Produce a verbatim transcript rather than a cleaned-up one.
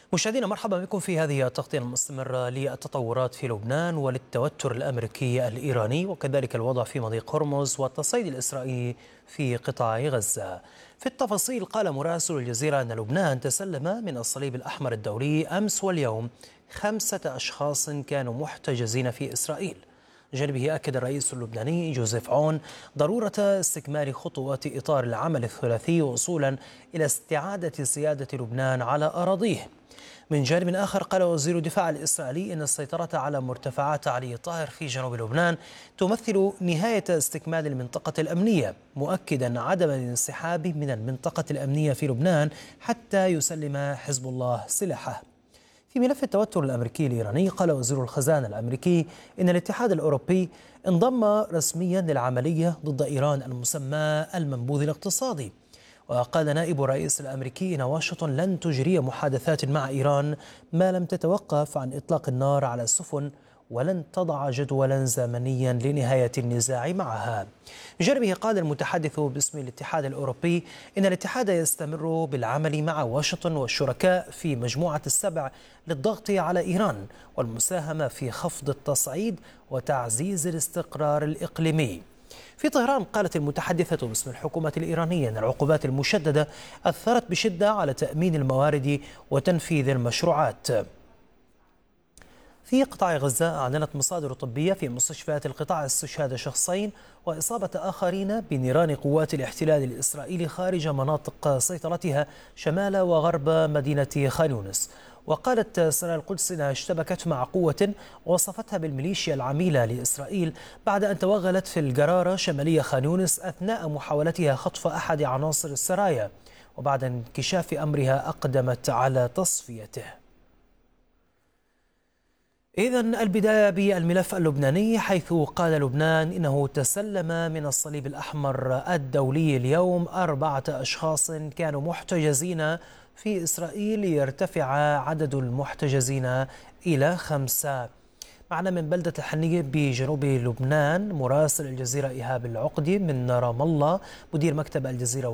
مشاهدينا مرحبا بكم في هذه التغطية المستمرة للتطورات في لبنان وللتوتر الأمريكي الإيراني وكذلك الوضع في مضيق هرمز والتصعيد الإسرائيلي في قطاع غزة. في التفاصيل قال مراسل الجزيرة أن لبنان تسلم من الصليب الأحمر الدولي أمس واليوم خمسة أشخاص كانوا محتجزين في إسرائيل. جانبه أكد الرئيس اللبناني جوزيف عون ضرورة استكمال خطوات إطار العمل الثلاثي وصولا إلى استعادة سيادة لبنان على أراضيه. من جانب آخر قال وزير الدفاع الإسرائيلي إن السيطرة على مرتفعات علي طاهر في جنوب لبنان تمثل نهاية استكمال المنطقة الأمنية، مؤكدا عدم الانسحاب من المنطقة الأمنية في لبنان حتى يسلم حزب الله سلاحه. في ملف التوتر الأمريكي الإيراني قال وزير الخزانة الأمريكي إن الاتحاد الأوروبي انضم رسميا للعملية ضد إيران المسمى المنبوذ الاقتصادي. وقال نائب الرئيس الأمريكي إن واشنطن لن تجري محادثات مع إيران ما لم تتوقف عن إطلاق النار على السفن ولن تضع جدولا زمنيا لنهاية النزاع معها. بجانبه قال المتحدث باسم الاتحاد الأوروبي إن الاتحاد يستمر بالعمل مع واشنطن والشركاء في مجموعة السبع للضغط على إيران والمساهمة في خفض التصعيد وتعزيز الاستقرار الإقليمي. في طهران قالت المتحدثة باسم الحكومة الإيرانية أن العقوبات المشددة أثرت بشدة على تأمين الموارد وتنفيذ المشروعات. في قطاع غزة أعلنت مصادر طبية في مستشفيات القطاع استشهاد شخصين وإصابة آخرين بنيران قوات الاحتلال الإسرائيلي خارج مناطق سيطرتها شمال وغرب مدينة خان يونس. وقالت سنة القدس أنها اشتبكت مع قوة وصفتها بالميليشيا العميلة لإسرائيل بعد أن توغلت في الجرارة شمالية خان يونس أثناء محاولتها خطف أحد عناصر السرايا، وبعد انكشاف أمرها أقدمت على تصفيته. إذن البداية بالملف اللبناني، حيث قال لبنان إنه تسلم من الصليب الأحمر الدولي اليوم أربعة أشخاص كانوا محتجزين في إسرائيل ليرتفع عدد المحتجزين إلى خمسة. معنا من بلدة الحنية بجنوب لبنان مراسل الجزيرة إيهاب العقدي، من رام الله مدير مكتب الجزيرة